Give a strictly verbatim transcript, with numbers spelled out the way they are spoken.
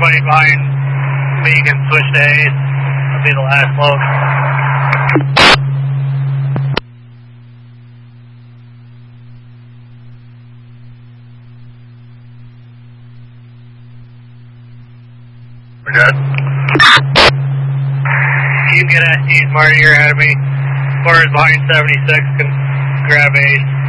everybody behind me can switch to A's. That'll be the last load. We're good? You can get S Gs, Marty, you're ahead of me. Cars behind seventy-six can grab A's.